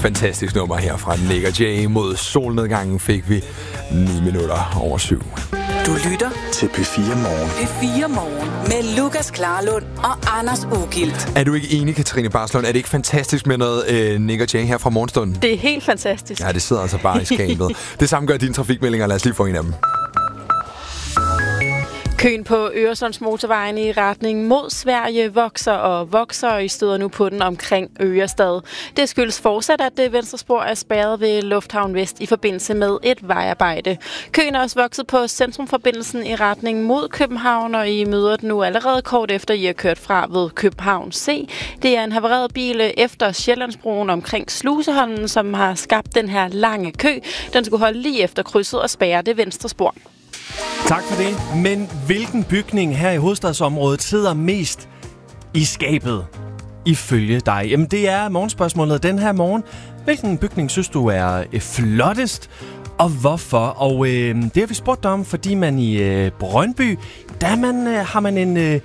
fantastisk nummer her fra Nick og Jay. Mod solnedgangen fik vi 7:09. Du lytter til P4 Morgen. P4 Morgen med Lukas Klarlund og Anders Ugilt. Er du ikke enig, Katrine Barslund? Er det ikke fantastisk med noget Nick og Jay her fra morgenstunden? Det er helt fantastisk. Ja, det sidder altså bare i skabet. Det samme gør dine trafikmeldinger. Lad os lige få en af dem. Køen på Øresundsmotorvejen i retning mod Sverige vokser og vokser, og I støder nu på den omkring Ørestad. Det skyldes fortsat, at det venstre spor er spærret ved Lufthavn Vest i forbindelse med et vejarbejde. Køen er også vokset på centrumforbindelsen i retning mod København, og I møder den nu allerede kort efter, I har kørt fra ved København C. Det er en havareret bil efter Sjællandsbroen omkring Sluseholmen, som har skabt den her lange kø. Den skulle holde lige efter krydset og spærre det venstre spor. Tak for det. Men hvilken bygning her i hovedstadsområdet sidder mest i skabet ifølge dig? Jamen det er morgenspørgsmålet den her morgen. Hvilken bygning synes du er flottest, og hvorfor? Og det har vi spurgt dig om, fordi man i Brøndby, der har man en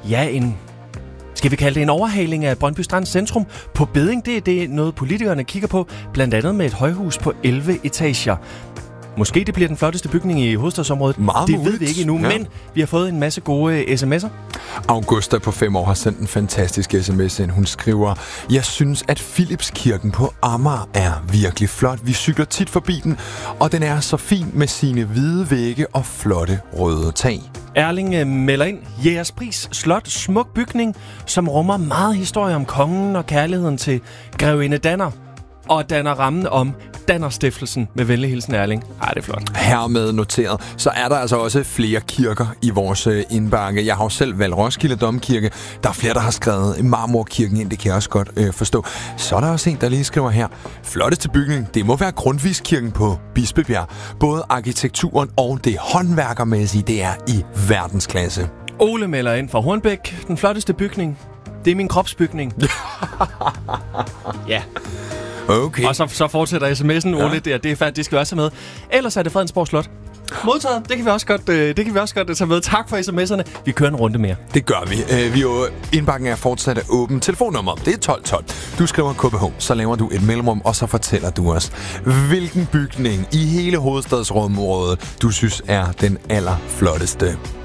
skal vi kalde det en overhaling af Brøndby Strand Centrum på bedding. Det er noget politikerne kigger på, blandt andet med et højhus på 11 etager. Måske det bliver den flotteste bygning i hovedstadsområdet. Meget det muligt. ved vi ikke endnu, men vi har fået en masse gode sms'er. Augusta på 5 år har sendt en fantastisk sms ind. Hun skriver: Jeg synes, at Philipskirken på Amager er virkelig flot. Vi cykler tit forbi den, og den er så fin med sine hvide vægge og flotte røde tag. Erling melder ind: Jægerspris Slot, smuk bygning, som rummer meget historie om kongen og kærligheden til grevinde Danner, og danner rammen om Dannerstiftelsen. Med venlig hilsen, Erling. Det er flot. Hermed noteret. Så er der altså også flere kirker i vores indbakke. Jeg har jo selv valgt Roskilde Domkirke. Der er flere, der har skrevet Marmorkirken ind. Det kan jeg også godt forstå. Så er der også en, der lige skriver her: flotteste bygning, det må være Grundtvigskirken på Bispebjerg. Både arkitekturen og det håndværkermæssige, det er i verdensklasse. Ole melder ind fra Hornbæk: den flotteste bygning, det er min kropsbygning. Ja. Okay. Og så fortsætter sms'en, Ole, det er færdigt, det skal vi også have med. Ellers er det Fredensborg Slot. Modtaget, det kan vi også godt tage med. Tak for sms'erne. Vi kører en runde mere. Det gør vi. Indbakken er fortsat åben. Telefonnummer, det er 1212. Du skriver KBH, så laver du et mellemrum, og så fortæller du os, hvilken bygning i hele hovedstadsområdet du synes er den allerflotteste.